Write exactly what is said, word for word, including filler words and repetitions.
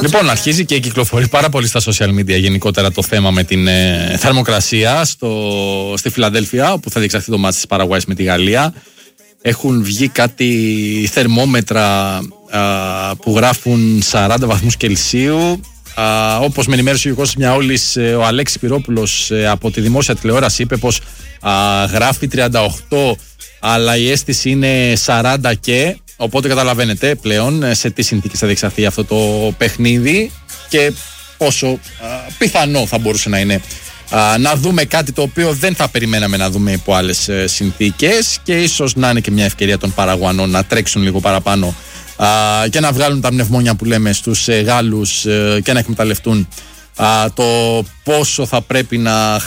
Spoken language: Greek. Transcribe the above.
Λοιπόν, αρχίζει και κυκλοφορεί πάρα πολύ στα social media γενικότερα το θέμα με την ε, θερμοκρασία στο, στη Φιλαδέλφια, όπου θα διεξαχθεί το μάτς της Παραγουάης με τη Γαλλία. Έχουν βγει κάτι θερμόμετρα α, που γράφουν σαράντα βαθμούς Κελσίου. Α, όπως με ενημέρωσε ο Κώστας Μιαούλης, ο Αλέξης Πυρόπουλος από τη δημόσια τηλεόραση είπε πως α, γράφει τριάντα οκτώ, αλλά η αίσθηση είναι σαράντα και. Οπότε καταλαβαίνετε πλέον σε τι συνθήκες θα διεξαχθεί αυτό το παιχνίδι και πόσο α, πιθανό θα μπορούσε να είναι α, να δούμε κάτι το οποίο δεν θα περιμέναμε να δούμε υπό άλλες ε, συνθήκες, και ίσως να είναι και μια ευκαιρία των Παραγουανών να τρέξουν λίγο παραπάνω α, και να βγάλουν τα πνευμόνια που λέμε στους ε, Γάλλους ε, και να εκμεταλλευτούν α, το πόσο θα πρέπει να